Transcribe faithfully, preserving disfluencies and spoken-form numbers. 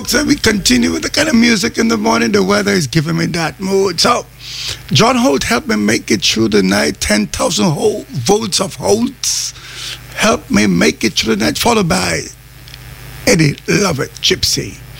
So we continue with the kind of music in the morning. The weather is giving me that mood. So, John Holt helped me make it through the night. ten thousand whole volts of Holtz helped me make it through the night. Followed by Eddie Lovett, Gypsy.